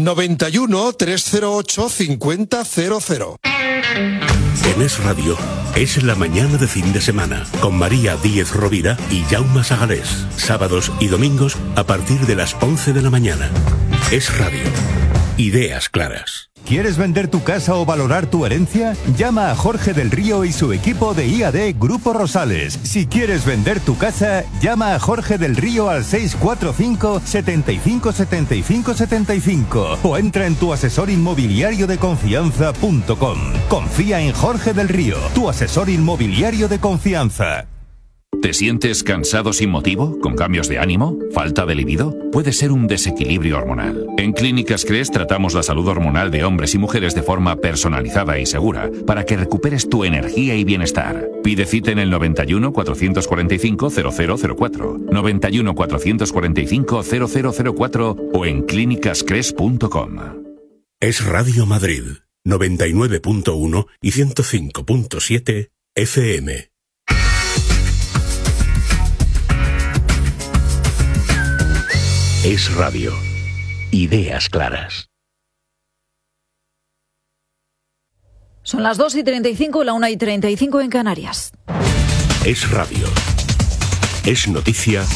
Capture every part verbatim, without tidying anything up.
noventa y uno, trescientos ocho, cincuenta cero cero. En Es Radio, es la mañana de fin de semana, con María Díez Rovira y Jaume Sagalés. Sábados y domingos a partir de las once de la mañana. Es Radio. Ideas claras. ¿Quieres vender tu casa o valorar tu herencia? Llama a Jorge del Río y su equipo de I A D Grupo Rosales. Si quieres vender tu casa, llama a Jorge del Río al seis cuatro cinco, setenta y cinco, setenta y cinco, setenta y cinco o entra en tu asesor inmobiliario de confianza punto com. Confía en Jorge del Río, tu asesor inmobiliario de confianza. ¿Te sientes cansado sin motivo? ¿Con cambios de ánimo? ¿Falta de libido? Puede ser un desequilibrio hormonal. En Clínicas Cres tratamos la salud hormonal de hombres y mujeres de forma personalizada y segura para que recuperes tu energía y bienestar. Pide cita en el noventa y uno, cuatrocientos cuarenta y cinco, cero cero cero cuatro, noventa y uno, cuatrocientos cuarenta y cinco, cero cero cero cuatro o en clínicas cres punto com. Es Radio Madrid, noventa y nueve punto uno y ciento cinco punto siete F M. Es Radio. Ideas claras. Son las dos y treinta y cinco, la una y treinta y cinco en Canarias. Es Radio. Es noticia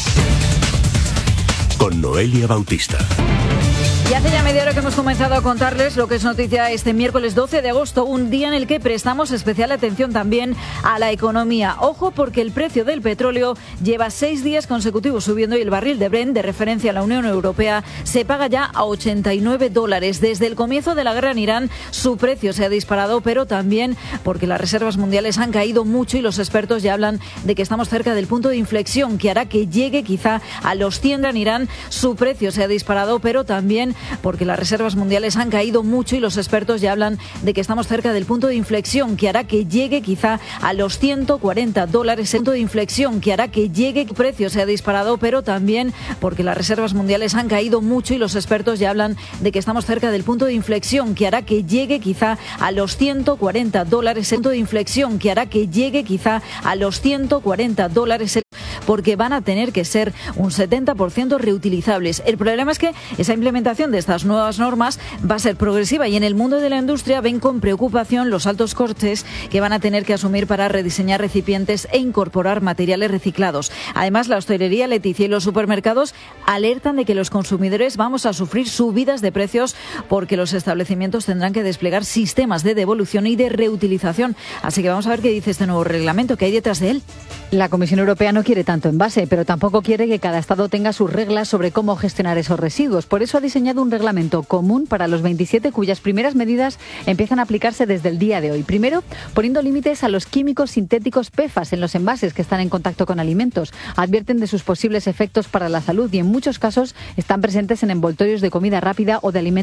con Noelia Bautista. Y hace ya media hora que hemos comenzado a contarles lo que es noticia este miércoles doce de agosto, un día en el que prestamos especial atención también a la economía. Ojo, porque el precio del petróleo lleva seis días consecutivos subiendo y el barril de Brent, de referencia a la Unión Europea, se paga ya a ochenta y nueve dólares. Desde el comienzo de la guerra en Irán, su precio se ha disparado, pero también porque las reservas mundiales han caído mucho y los expertos ya hablan de que estamos cerca del punto de inflexión que hará que llegue quizá a los cien en Irán. Su precio se ha disparado, pero también porque las reservas mundiales han caído mucho y los expertos ya hablan de que estamos cerca del punto de inflexión que hará que llegue quizá a los ciento cuarenta dólares. El punto de inflexión que hará que llegue, el precio se ha disparado, pero también porque las reservas mundiales han caído mucho y los expertos ya hablan de que estamos cerca del punto de inflexión que hará que llegue quizá a los ciento cuarenta dólares. El punto de inflexión que hará que llegue quizá a los ciento cuarenta dólares, porque van a tener que ser un setenta por ciento reutilizables. El problema es que esa implementación de estas nuevas normas va a ser progresiva y en el mundo de la industria ven con preocupación los altos costes que van a tener que asumir para rediseñar recipientes e incorporar materiales reciclados. Además, la hostelería, Leticia, y los supermercados alertan de que los consumidores vamos a sufrir subidas de precios porque los establecimientos tendrán que desplegar sistemas de devolución y de reutilización. Así que vamos a ver qué dice este nuevo reglamento, qué hay detrás de él. La Comisión Europea no quiere tanto envase, pero tampoco quiere que cada Estado tenga sus reglas sobre cómo gestionar esos residuos. Por eso ha diseñado un reglamento común para los veintisiete, cuyas primeras medidas empiezan a aplicarse desde el día de hoy. Primero, poniendo límites a los químicos sintéticos P F A S en los envases que están en contacto con alimentos. Advierten de sus posibles efectos para la salud y en muchos casos están presentes en envoltorios de comida rápida o de alimentos